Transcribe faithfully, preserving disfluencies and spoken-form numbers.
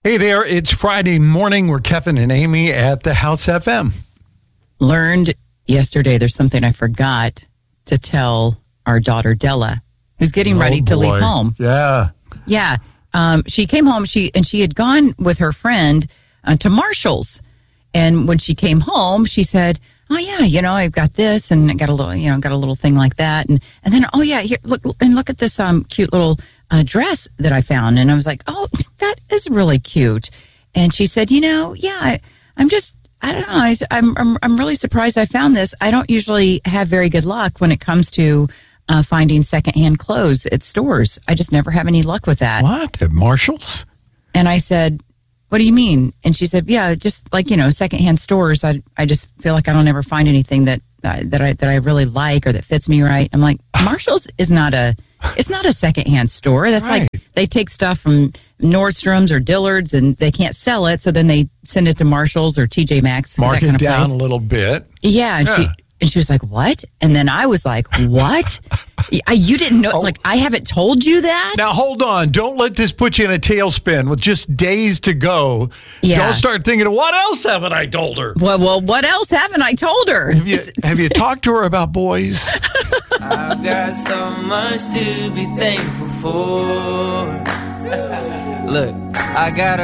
Hey there, it's Friday morning. We're Kevin and Amy at the House F M. Learned yesterday there's something I forgot to tell our daughter Della, who's getting Oh, ready to boy. leave home. Yeah. Yeah. Um, she came home she and she had gone with her friend uh, to Marshall's. And when she came home, she said, oh, yeah, you know, I've got this and I got a little, you know, got a little thing like that. And and then, oh, yeah, here, look, and look at this um cute little uh, dress that I found. And I was like, oh, that is really cute. And she said, you know, yeah, I, I'm just, I don't know, I, I'm, I'm I'm really surprised I found this. I don't usually have very good luck when it comes to uh, finding secondhand clothes at stores. I just never have any luck with that. What? At Marshall's? And I said, what do you mean? And she said, yeah, just like, you know, secondhand stores. I I just feel like I don't ever find anything that uh, that I that I really like or that fits me right. I'm like, Marshall's is not a, it's not a secondhand store. That's Right. like they take stuff from Nordstrom's or Dillard's and they can't sell it, so then they send it to Marshall's or T J Maxx. Mark that kind it of down place. a little bit. Yeah, and Yeah. she and she was like, "What?" And then I was like, "What? I, you didn't know? Oh. Like I haven't told you that?" Now, hold on. Don't let this put you in a tailspin with just days to go. Yeah. Don't start thinking, what else haven't I told her? Well, well, what else haven't I told her? Have you, It's- have you talked to her about boys? I've got so much to be thankful for. Look, I got a